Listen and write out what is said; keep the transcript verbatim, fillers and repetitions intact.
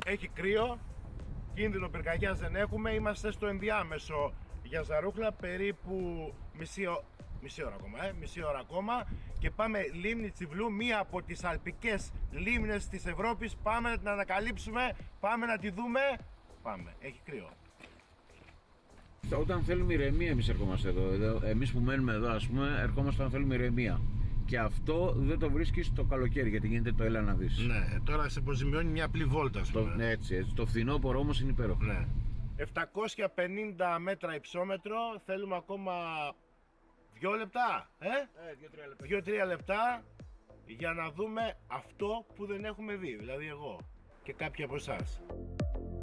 Έχει κρύο, κίνδυνο πυρκαγιάς δεν έχουμε, είμαστε στο ενδιάμεσο για Ζαρούχλα, περίπου μισή, ω... μισή ώρα ακόμα, ε? μισή ώρα ακόμα και πάμε λίμνη Τσιβλού, μία από τις αλπικές λίμνες της Ευρώπης. Πάμε να την ανακαλύψουμε, πάμε να τη δούμε, πάμε, έχει κρύο. Όταν θέλουμε ηρεμία, εμείς ερχόμαστε εδώ. Εμείς που μένουμε εδώ, ας πούμε, ερχόμαστε όταν θέλουμε ηρεμία. Και αυτό δεν το βρίσκεις το καλοκαίρι, γιατί γίνεται το έλα να δεις. Ναι, τώρα σε αποζημιώνει μια απλή βόλτα, ας πούμε. Το, έτσι, έτσι. Το φθινόπωρο όμως είναι υπέροχο. Ναι. επτακόσια πενήντα μέτρα υψόμετρο, θέλουμε ακόμα δύο λεπτά, ε? Ε, δύο-τρία λεπτά. δύο-τρία λεπτά για να δούμε αυτό που δεν έχουμε δει, δηλαδή εγώ και κάποιοι από εσάς.